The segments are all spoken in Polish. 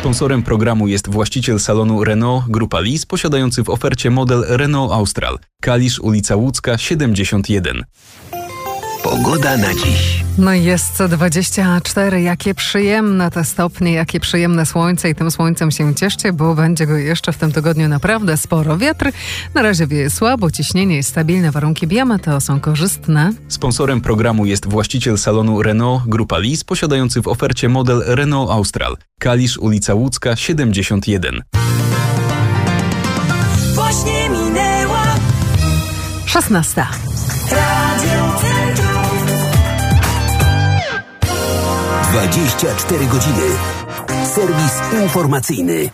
Sponsorem programu jest właściciel salonu Renault Grupa Lis, posiadający w ofercie model Renault Austral. Kalisz, ulica Łódzka, 71. Pogoda na dziś. No i jest 24. Jakie przyjemne te stopnie, jakie przyjemne słońce i tym słońcem się cieszcie, bo będzie go jeszcze w tym tygodniu naprawdę sporo. Wiatr na razie wieje słabo, ciśnienie jest stabilne, warunki biometeo są korzystne. Sponsorem programu jest właściciel salonu Renault Grupa Lis, posiadający w ofercie model Renault Austral. Kalisz, ulica Łódzka, 71. Właśnie minęła 16. Radio Centrum. 24 godziny. Serwis informacyjny.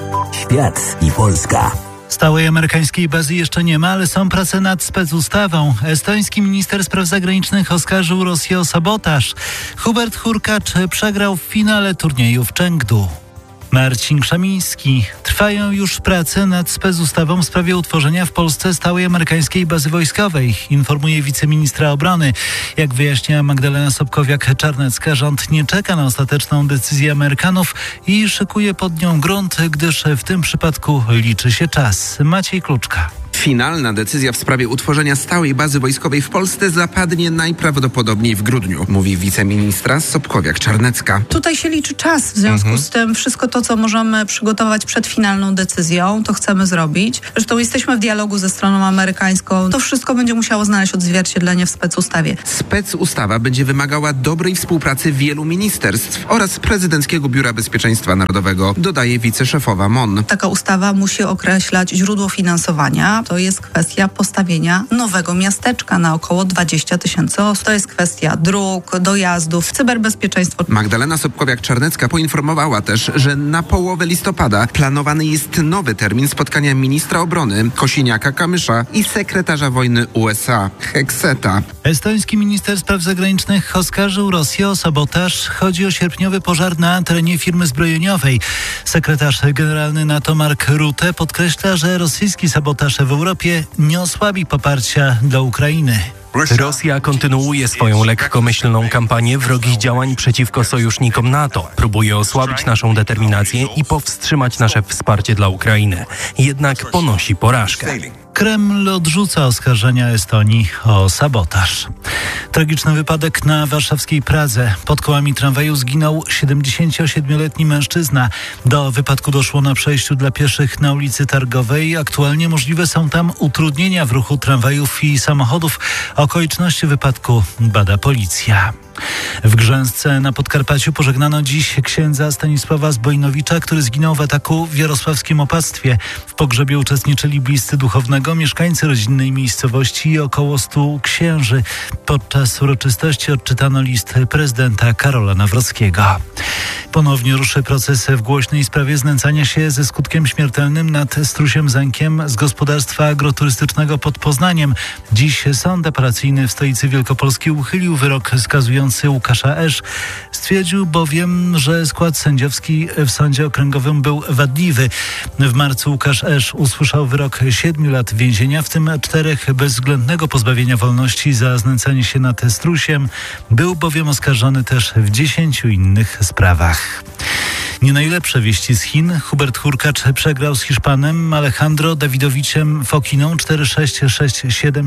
Świat i Polska. Stałej amerykańskiej bazy jeszcze nie ma, ale są prace nad specustawą. Estoński minister spraw zagranicznych oskarżył Rosję o sabotaż. Hubert Hurkacz przegrał w finale turnieju w Chengdu. Marcin Krzemiński. Trwają już prace nad specustawą w sprawie utworzenia w Polsce stałej amerykańskiej bazy wojskowej, informuje wiceministra obrony. Jak wyjaśnia Magdalena Sobkowiak-Czarnecka, rząd nie czeka na ostateczną decyzję Amerykanów i szykuje pod nią grunt, gdyż w tym przypadku liczy się czas. Maciej Kluczka. Finalna decyzja w sprawie utworzenia stałej bazy wojskowej w Polsce zapadnie najprawdopodobniej w grudniu, mówi wiceministra Sobkowiak-Czarnecka. Tutaj się liczy czas, w związku z tym wszystko to, co możemy przygotować przed finalną decyzją, to chcemy zrobić. Zresztą jesteśmy w dialogu ze stroną amerykańską. To wszystko będzie musiało znaleźć odzwierciedlenie w specustawie. Specustawa będzie wymagała dobrej współpracy wielu ministerstw oraz Prezydenckiego Biura Bezpieczeństwa Narodowego, dodaje wiceszefowa MON. Taka ustawa musi określać źródło finansowania. To jest kwestia postawienia nowego miasteczka na około 20 000 osób. To jest kwestia dróg, dojazdów, cyberbezpieczeństwo. Magdalena Sobkowiak-Czarnecka poinformowała też, że na połowę listopada planowany jest nowy termin spotkania ministra obrony Kosiniaka-Kamysza i sekretarza wojny USA Hegseta. Estoński minister spraw zagranicznych oskarżył Rosję o sabotaż. Chodzi o sierpniowy pożar na terenie firmy zbrojeniowej. Sekretarz generalny NATO Mark Rutte podkreśla, że rosyjski sabotaż w Europie nie osłabi poparcia dla Ukrainy. Rosja kontynuuje swoją lekkomyślną kampanię wrogich działań przeciwko sojusznikom NATO. Próbuje osłabić naszą determinację i powstrzymać nasze wsparcie dla Ukrainy. Jednak ponosi porażkę. Kreml odrzuca oskarżenia Estonii o sabotaż. Tragiczny wypadek na warszawskiej Pradze. Pod kołami tramwaju zginął 77-letni mężczyzna. Do wypadku doszło na przejściu dla pieszych na ulicy Targowej. Aktualnie możliwe są tam utrudnienia w ruchu tramwajów i samochodów. Okoliczności wypadku bada policja. W Grzęzce na Podkarpaciu pożegnano dziś księdza Stanisława Zbojnowicza, który zginął w ataku w jarosławskim opactwie. W pogrzebie uczestniczyli bliscy duchownego, mieszkańcy rodzinnej miejscowości i około 100 księży. Podczas uroczystości odczytano list prezydenta Karola Nawrockiego. Ponownie ruszy proces w głośnej sprawie znęcania się ze skutkiem śmiertelnym nad strusiem Zenkiem z gospodarstwa agroturystycznego pod Poznaniem. Dziś sąd apelacyjny w stolicy Wielkopolskiej uchylił wyrok skazujący Łukasza Esz. Stwierdził bowiem, że skład sędziowski w sądzie okręgowym był wadliwy. W marcu Łukasz Esz usłyszał wyrok 7 lat więzienia, w tym 4 bezwzględnego pozbawienia wolności za znęcanie się nad strusiem. Był bowiem oskarżony też w 10 innych sprawach. Nie najlepsze wieści z Chin. Hubert Hurkacz przegrał z Hiszpanem Alejandro Davidoviciem Fokiną 4-6, 6-7,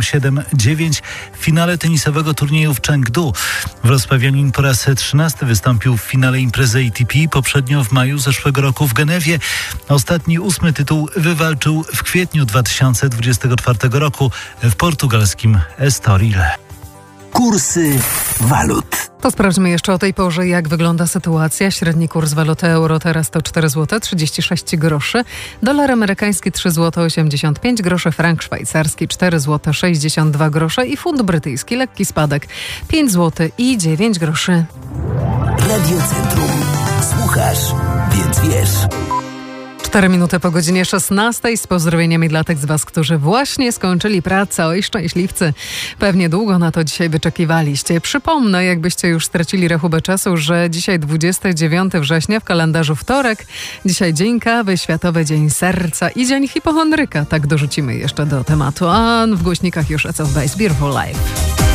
7-9 w finale tenisowego turnieju w Chengdu. Wrocławianin po raz 13 wystąpił w finale imprezy ATP, poprzednio w maju zeszłego roku w Genewie. Ostatni 8. tytuł wywalczył w kwietniu 2024 roku w portugalskim Estoril. Kursy walut. To sprawdźmy jeszcze o tej porze, jak wygląda sytuacja. Średni kurs waluty euro teraz to 4 zł 36 groszy, dolar amerykański 3 zł 85 groszy, frank szwajcarski 4 zł 62 grosze i funt brytyjski lekki spadek 5 zł i 9 groszy. Radio Centrum. Słuchasz, więc wiesz. 4 minuty po godzinie 16 z pozdrowieniami dla tych z Was, którzy właśnie skończyli pracę. Oj, szczęśliwcy, pewnie długo na to dzisiaj wyczekiwaliście. Przypomnę, jakbyście już stracili rachubę czasu, że dzisiaj 29 września w kalendarzu wtorek. Dzisiaj Dzień Kawy, Światowy Dzień Serca i Dzień Hipochondryka. Tak dorzucimy jeszcze do tematu. A w głośnikach już It's of Base, Beautiful Life.